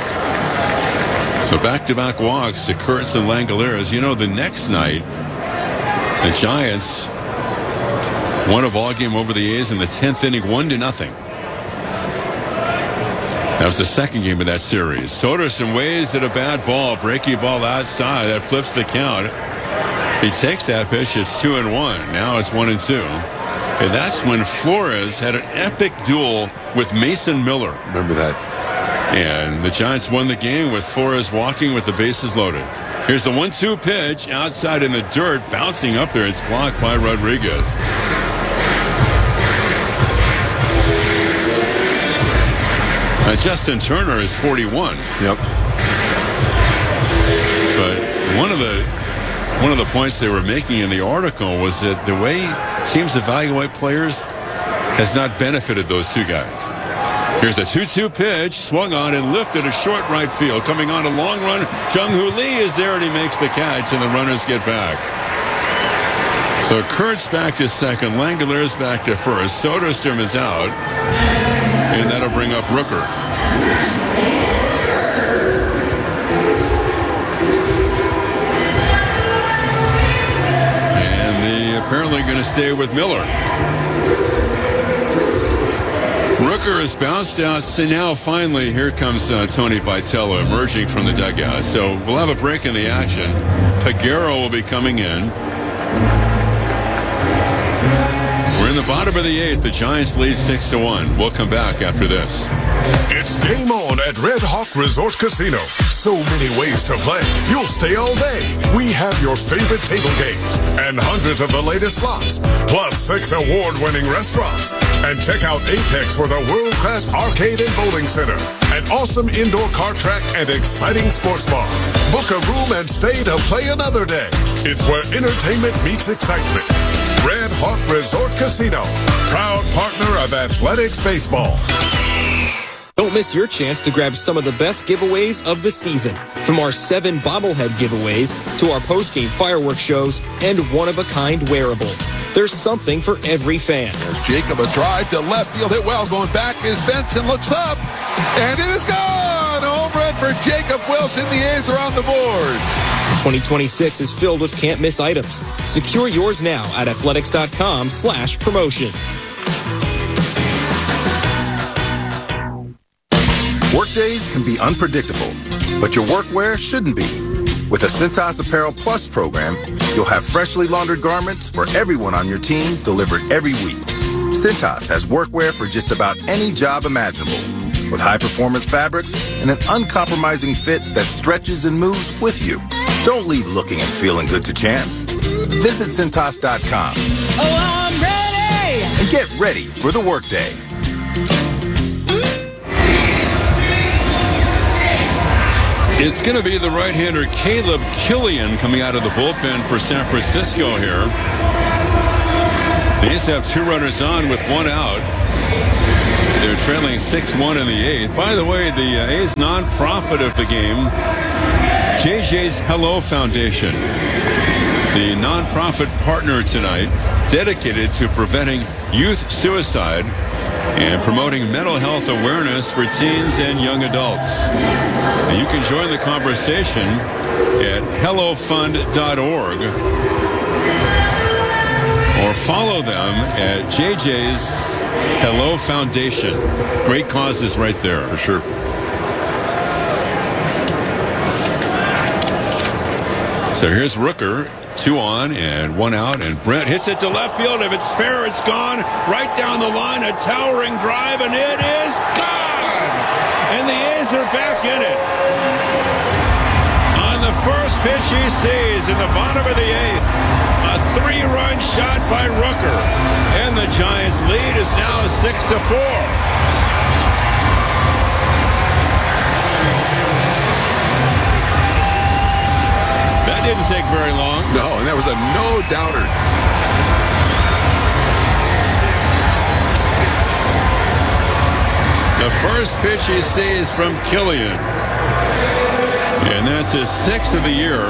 So back-to-back walks to Kurtz and Langoliers. You know, the next night, the Giants won a ball game over the A's in the 10th inning, 1-0. That was the second game of that series. Soderstrom waves at a bad ball, breaking ball outside. That flips the count. He takes that pitch. It's 2-1. Now it's 1-2. And that's when Flores had an epic duel with Mason Miller. Remember that. And the Giants won the game with Flores walking with the bases loaded. Here's the 1-2 pitch outside in the dirt, bouncing up there. It's blocked by Rodriguez. Justin Turner is 41. Yep. But one of the points they were making in the article was that the way teams evaluate players has not benefited those two guys. Here's the 2-2 pitch, swung on and lifted to short right field. Coming on a long run, Jung-Hoo Lee is there and he makes the catch, and the runners get back. So Kurtz back to second, Langoliers back to first. Soderstrom is out, and that'll bring up Rooker. And they apparently going to stay with Miller. Rooker has bounced out. So now finally here comes Tony Vitello emerging from the dugout. So we'll have a break in the action. Peguero will be coming in. We're in the bottom of the 8th. The Giants lead 6-1. We'll come back after this. It's game on at Red Hawk Resort Casino. So many ways to play. You'll stay all day. We have your favorite table games and hundreds of the latest slots, plus 6 award-winning restaurants. And check out Apex with a world-class arcade and bowling center, an awesome indoor kart track, and exciting sports bar. Book a room and stay to play another day. It's where entertainment meets excitement. Red Hawk Resort Casino, proud partner of Athletics Baseball. Don't miss your chance to grab some of the best giveaways of the season. From our 7 bobblehead giveaways to our post-game fireworks shows and one-of-a-kind wearables. There's something for every fan. There's Jacob, a drive to left field, hit well, going back is Benson, looks up, and it is gone! Home run for Jacob Wilson. The A's are on the board. 2026 is filled with can't-miss items. Secure yours now at athletics.com/promotions. Workdays can be unpredictable, but your workwear shouldn't be. With the Cintas Apparel Plus program, you'll have freshly laundered garments for everyone on your team delivered every week. Cintas has workwear for just about any job imaginable, with high-performance fabrics and an uncompromising fit that stretches and moves with you. Don't leave looking and feeling good to chance. Visit Cintas.com. Oh, I'm ready! And get ready for the workday. It's going to be the right-hander Caleb Killian coming out of the bullpen for San Francisco here. The A's have 2 runners on with 1 out. They're trailing 6-1 in the 8th. By the way, the A's nonprofit of the game, JJ's Hello Foundation, the nonprofit partner tonight, dedicated to preventing youth suicide and promoting mental health awareness for teens and young adults. And you can join the conversation at hellofund.org or follow them at JJ's Hello Foundation. Great causes right there. For sure. So here's Rooker, 2 on and 1 out, and Brent hits it to left field. If it's fair, it's gone. Right down the line, a towering drive, and it is gone! And the A's are back in it. On the first pitch he sees in the bottom of the 8th, a 3-run shot by Rooker. And the Giants' lead is now 6-4. Didn't take very long. No, and that was a no-doubter. The first pitch he sees from Killian. And that's his 6th of the year.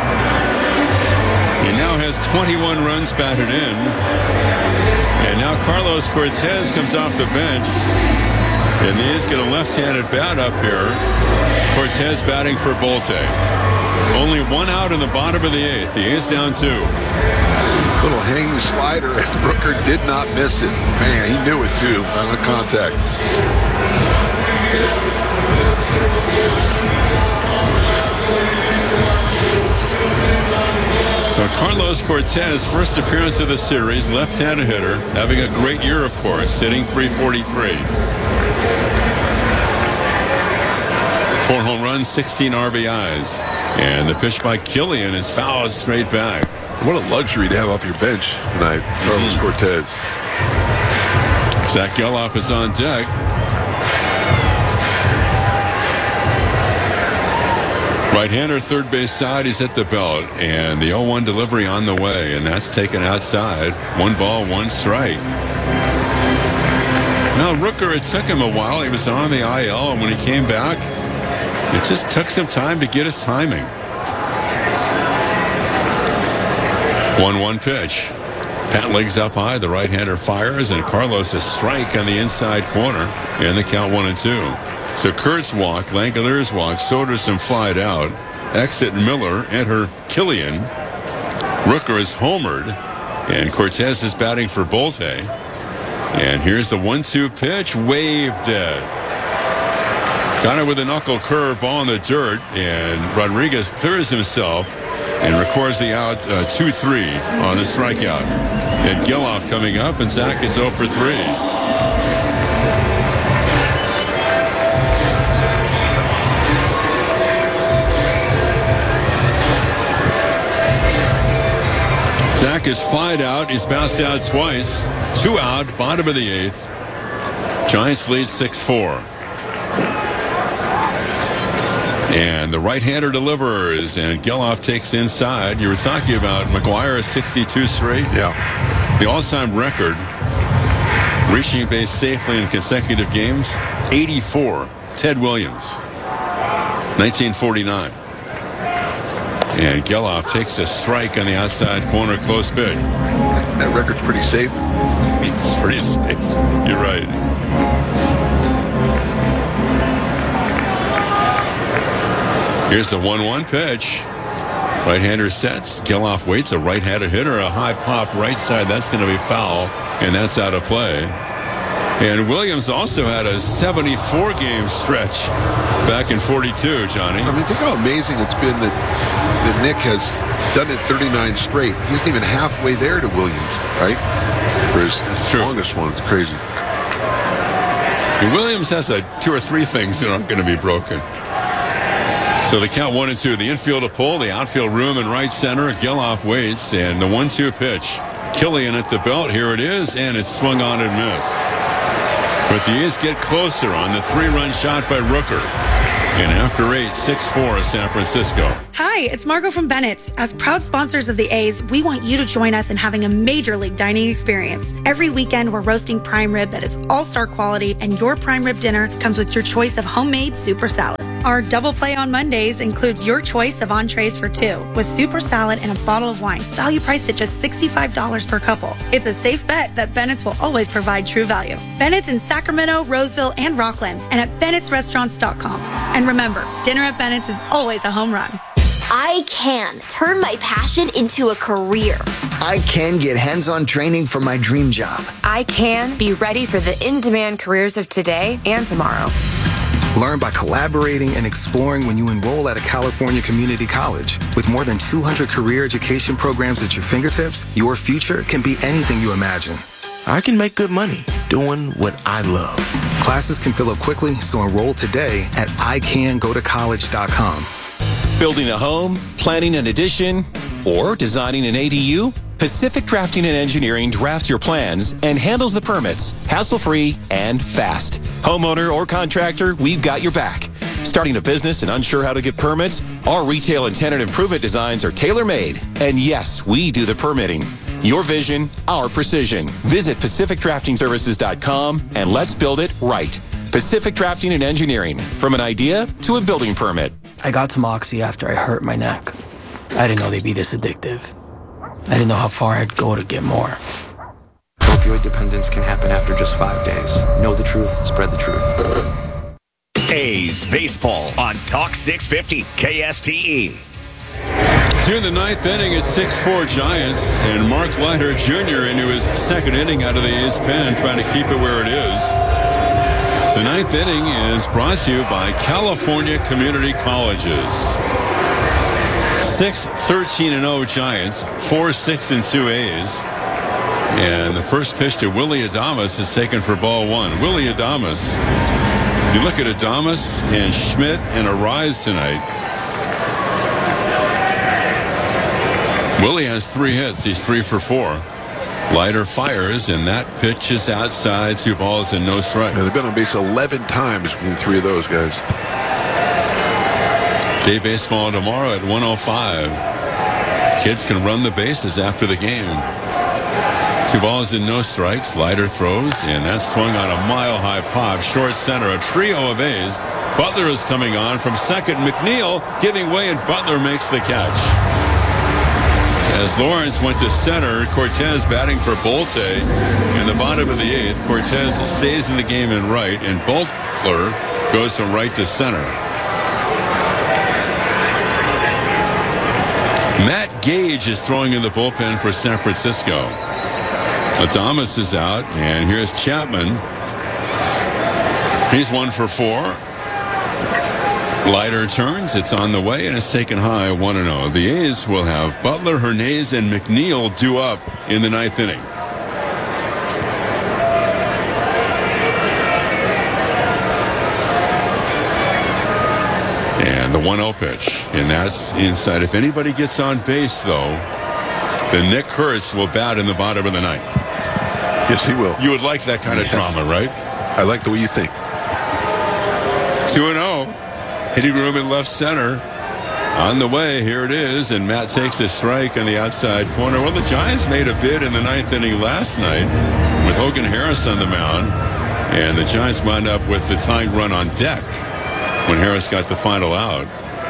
He now has 21 runs batted in. And now Carlos Cortez comes off the bench. And the A's get a left-handed bat up here. Cortez batting for Bolte. Only 1 out in the bottom of the 8th. The A's down 2. Little hanging slider, and Rooker did not miss it. Man, he knew it too on the contact. So Carlos Cortez, first appearance of the series, left-handed hitter, having a great year, of course, hitting .343. 4 home runs, 16 RBIs. And the pitch by Killian is fouled straight back. What a luxury to have off your bench tonight, Carlos Cortez. Zach Geloff is on deck. Right-hander, third base side, he's at the belt. And the 0-1 delivery on the way. And that's taken outside. 1 ball, 1 strike. Now, Rooker, it took him a while. He was on the IL, and when he came back, it just took some time to get his timing. 1-1 pitch. Pat legs up high. The right-hander fires, and Carlos a strike on the inside corner. And the count 1-2. So Kurtz walked, Langeliers walked, Soderson flied out. Exit Miller, enter Killian. Rooker is homered, and Cortez is batting for Bolte. And here's the 1-2 pitch, waved dead. Got it with a knuckle curve, ball in the dirt, and Rodriguez clears himself and records the out 2-3 on the strikeout. And Geloff coming up, and Zach is 0 for 3. Zach is flied out. He's bounced out twice. 2 out, bottom of the 8th. Giants lead 6-4. And the right-hander delivers, and Geloff takes inside. You were talking about McGuire 62 straight. Yeah. The all-time record, reaching base safely in consecutive games, 84. Ted Williams, 1949. And Geloff takes a strike on the outside corner, close pitch. That record's pretty safe. It's pretty safe. You're right. Here's the 1-1 pitch. Right-hander sets. Geloff waits. A right-handed hitter. A high pop right side. That's going to be foul, and that's out of play. And Williams also had a 74-game stretch back in 42, Johnny. I mean, think how amazing it's been that Nick has done it 39 straight. He isn't even halfway there to Williams, right? For his longest one. It's crazy. Williams has 2 or 3 things that aren't going to be broken. So the count 1-2. The infield to pull, the outfield room in right center. Geloff waits, and the 1-2 pitch. Killian at the belt. Here it is, and it's swung on and missed. But the A's get closer on the 3-run shot by Rooker. And after 8, 6-4 San Francisco. Hi, it's Margot from Bennett's. As proud sponsors of the A's, we want you to join us in having a major league dining experience. Every weekend, we're roasting prime rib that is all-star quality, and your prime rib dinner comes with your choice of homemade super salad. Our double play on Mondays includes your choice of entrees for 2, with super salad and a bottle of wine, value priced at just $65 per couple. It's a safe bet that Bennett's will always provide true value. Bennett's in Sacramento, Roseville, and Rockland, and at Bennett'sRestaurants.com. And remember, dinner at Bennett's is always a home run. I can turn my passion into a career. I can get hands-on training for my dream job. I can be ready for the in-demand careers of today and tomorrow. Learn by collaborating and exploring when you enroll at a California community college. With more than 200 career education programs at your fingertips, your future can be anything you imagine. I can make good money doing what I love. Classes can fill up quickly, so enroll today at icangotocollege.com. Building a home, planning an addition, or designing an ADU? Pacific Drafting and Engineering drafts your plans and handles the permits, hassle-free and fast. Homeowner or contractor, we've got your back. Starting a business and unsure how to get permits? Our retail and tenant improvement designs are tailor-made. And yes, we do the permitting. Your vision, our precision. Visit PacificDraftingServices.com and let's build it right. Pacific Drafting and Engineering. From an idea to a building permit. I got some Oxy after I hurt my neck. I didn't know they'd be this addictive. I didn't know how far I'd go to get more. Opioid dependence can happen after just 5 days. Know the truth, spread the truth. A's baseball on Talk 650 KSTE. To the 9th inning, it's 6-4 Giants, and Mark Leiter Jr. into his 2nd inning out of the A's pen, trying to keep it where it is. The 9th inning is brought to you by California Community Colleges. 6-13-0 Giants, 4-6-2 A's. And the first pitch to Willy Adames is taken for ball 1. Willy Adames. If you look at Adames and Schmidt and Arise tonight, Willie has 3 hits. He's 3 for 4. Leiter fires, and that pitch is outside. 2 balls and no strikes. Yeah, they've been on base 11 times between 3 of those guys. Day baseball tomorrow at 1:05. Kids can run the bases after the game. 2 balls and no strikes. Leiter throws, and that's swung on a mile-high pop. Short center, a trio of A's. Butler is coming on from second. McNeil giving way, and Butler makes the catch. As Lawrence went to center, Cortez batting for Bolte in the bottom of the 8th. Cortez stays in the game in right, and Butler goes from right to center. Matt Gage is throwing in the bullpen for San Francisco. Adames is out, and here's Chapman. He's 1 for 4. Leiter turns, it's on the way, and it's taken high, 1-0. The A's will have Butler, Hernandez, and McNeil due up in the 9th inning. And the 1-0 pitch, and that's inside. If anybody gets on base, though, then Nick Kurtz will bat in the bottom of the 9th. Yes, he will. You would like that kind of drama, right? I like the way you think. 2-0. Hitting room in left center. On the way, here it is, and Matt takes a strike on the outside corner. Well, the Giants made a bid in the 9th inning last night with Hogan Harris on the mound, and the Giants wound up with the tying run on deck when Harris got the final out.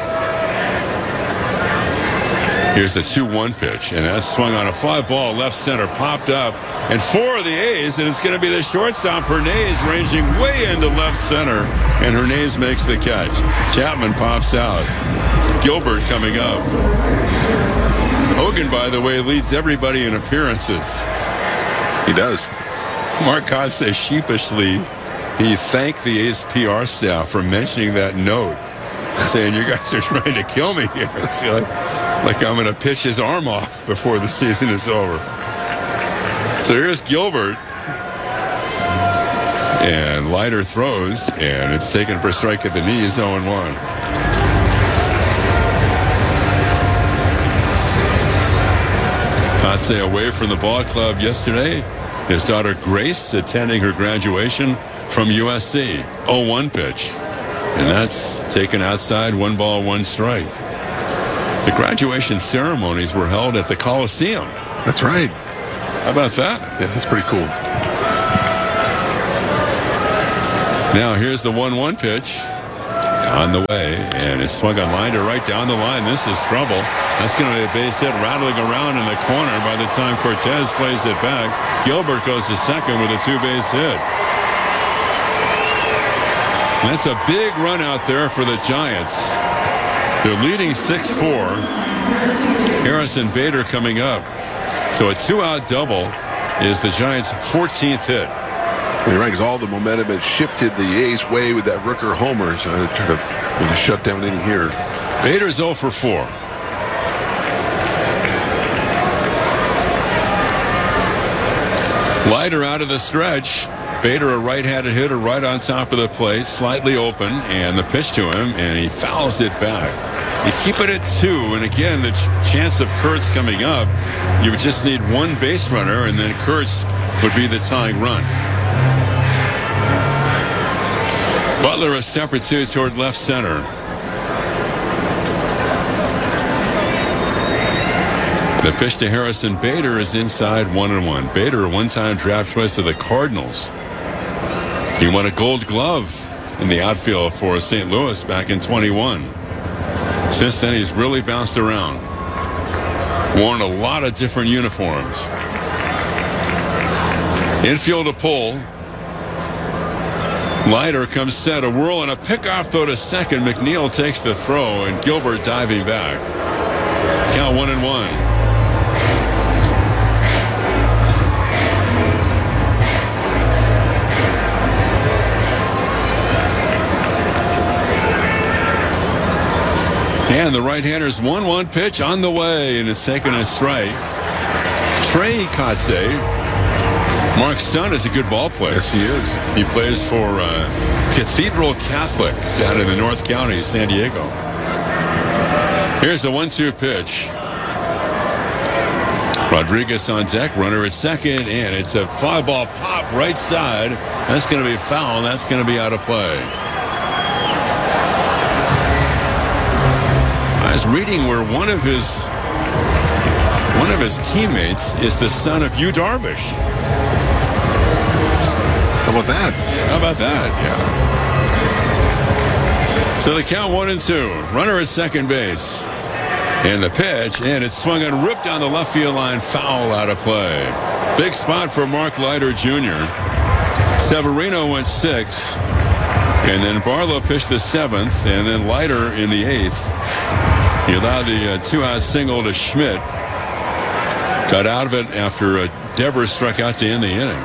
Here's the 2-1 pitch, and that's swung on a fly ball, left center, popped up, and 4 of the A's, and it's going to be the shortstop, Hernandez, ranging way into left center, and Hernandez makes the catch. Chapman pops out. Gilbert coming up. Hogan, by the way, leads everybody in appearances. He does. Mark Codd says sheepishly he thanked the A's PR staff for mentioning that note, saying, you guys are trying to kill me here. It's like I'm going to pitch his arm off before the season is over. So here's Gilbert. And Leiter throws, and it's taken for a strike at the knees, 0-1. Kotze away from the ball club yesterday. His daughter Grace attending her graduation from USC. 0-1 pitch. And that's taken outside, 1 ball, 1 strike. The graduation ceremonies were held at the Coliseum. That's right. How about that? Yeah, that's pretty cool. Now here's the 1-1 pitch on the way, and it's swung on line to right down the line. This is trouble. That's going to be a base hit rattling around in the corner by the time Cortez plays it back. Gilbert goes to second with a 2-base hit. And that's a big run out there for the Giants. They're leading 6-4. Harrison Bader coming up. So a 2-out double is the Giants' 14th hit. Well, you're right, because all the momentum has shifted the A's way with that Rooker homer. So they're trying to shut down any here. Bader's 0 for 4. Leiter out of the stretch. Bader, a right-handed hitter, right on top of the plate, slightly open, and the pitch to him, and he fouls it back. You keep it at 2, and again, the chance of Kurtz coming up, you would just need 1 base runner, and then Kurtz would be the tying run. Butler a step or 2 toward left center. The pitch to Harrison Bader is inside, 1-1. Bader, a one-time draft choice of the Cardinals. He won a Gold Glove in the outfield for St. Louis back in 21. Since then, he's really bounced around. Worn a lot of different uniforms. Infield a pull. Leiter comes set, a whirl and a pickoff throw to second. McNeil takes the throw, and Gilbert diving back. Count 1-1. And the right-hander's 1-1 pitch on the way, and it's taken a strike. Trey Kotze, Mark's son, is a good ball player. Yes, he is. He plays for Cathedral Catholic down in the North County, San Diego. Here's the 1-2 pitch. Rodriguez on deck, runner at second, and it's a fly ball pop right side. That's going to be foul. That's going to be out of play. I was reading where one of his teammates is the son of Yu Darvish. How about that? How about that? Yeah. So the count 1-2. Runner at second base. And the pitch, and it's swung and ripped down the left field line. Foul, out of play. Big spot for Mark Leiter Jr. Severino went 6. And then Barlow pitched the 7th. And then Leiter in the 8th. He allowed the 2-out single to Schmidt. Got out of it after Devers struck out to end the inning.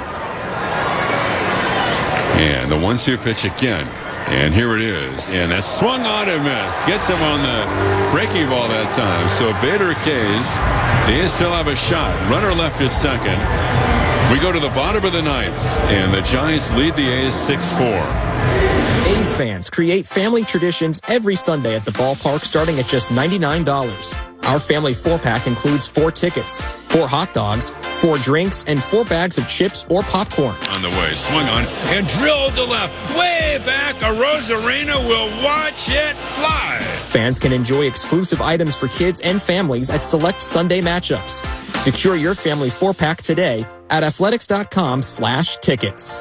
And the 1-2 pitch again. And here it is. And that's swung on and missed. Gets him on the breaking ball that time. So Bader K's. The A's still have a shot. Runner left at second. We go to the bottom of the 9th. And the Giants lead the A's 6-4. A's fans create family traditions every Sunday at the ballpark starting at just $99. Our family 4-pack includes 4 tickets, 4 hot dogs, 4 drinks, and 4 bags of chips or popcorn. On the way, swung on and drilled to left. Way back, a Rosarena will watch it fly. Fans can enjoy exclusive items for kids and families at select Sunday matchups. Secure your family 4-pack today at athletics.com/tickets.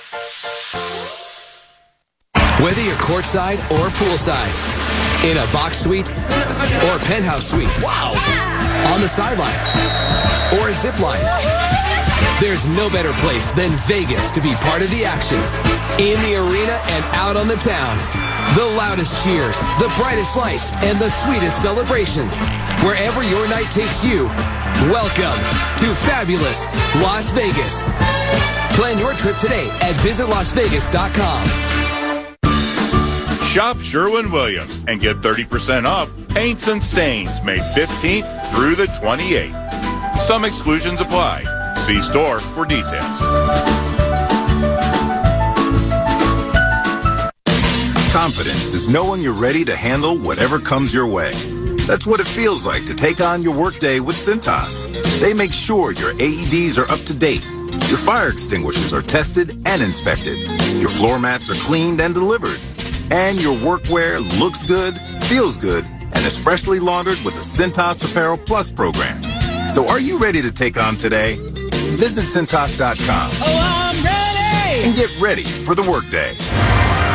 Whether you're courtside or poolside, in a box suite or penthouse suite, wow, on the sideline or a zip line, there's no better place than Vegas to be part of the action. In the arena and out on the town, the loudest cheers, the brightest lights, and the sweetest celebrations. Wherever your night takes you, welcome to fabulous Las Vegas. Plan your trip today at visitlasvegas.com. Shop Sherwin-Williams and get 30% off paints and stains May 15th through the 28th. Some exclusions apply. See store for details. Confidence is knowing you're ready to handle whatever comes your way. That's what it feels like to take on your workday with Cintas. They make sure your AEDs are up to date, your fire extinguishers are tested and inspected, your floor mats are cleaned and delivered, and your workwear looks good, feels good, and is freshly laundered with the Cintas Apparel Plus program. So are you ready to take on today? Visit Cintas.com. Oh, I'm ready! And get ready for the workday.